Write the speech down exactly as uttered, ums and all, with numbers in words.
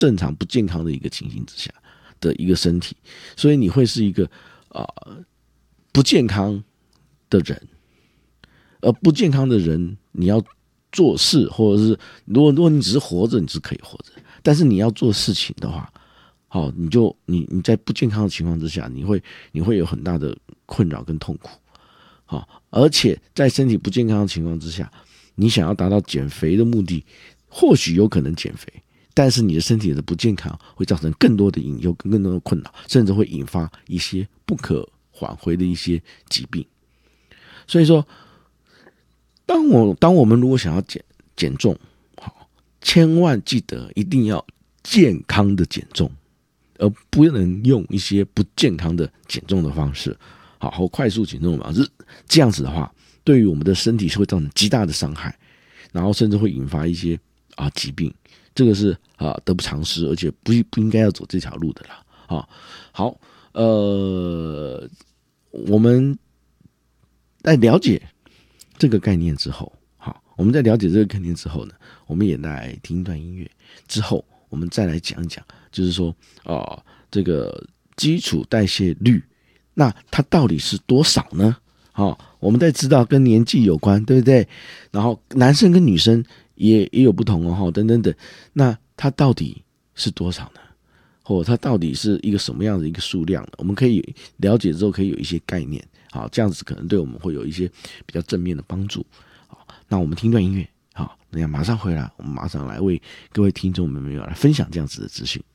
正常不健康的一个情形之下的一个身体，所以你会是一个啊、呃、不健康的人。而不健康的人，你要做事，或者是如果如果你只是活着，你是可以活着，但是你要做事情的话，好，你就你你在不健康的情况之下，你会你会有很大的困扰跟痛苦，好，而且在身体不健康的情况之下，你想要达到减肥的目的，或许有可能减肥，但是你的身体的不健康会造成更多的隐忧跟更多的困扰，甚至会引发一些不可挽回的一些疾病。所以说，当我当我们如果想要减减重，好，千万记得一定要健康的减重，而不能用一些不健康的减重的方式，好，或快速减重的方式。这样子的话，对于我们的身体是会造成极大的伤害，然后甚至会引发一些啊疾病。这个是啊得不偿失，而且不不应该要走这条路的啦。啊，好，呃，我们在了解这个概念之后，好，我们在了解这个概念之后呢，我们也来听一段音乐，之后我们再来讲一讲，就是说啊、呃，这个基础代谢率，那它到底是多少呢？好、哦，我们在知道跟年纪有关，对不对？然后男生跟女生也也有不同哦，等等等，那它到底是多少呢？或它到底是一个什么样的一个数量呢？我们可以了解之后，可以有一些概念。好，这样子可能对我们会有一些比较正面的帮助。好，那我们听段音乐，好，那马上回来，我们马上来为各位听众们来分享这样子的资讯。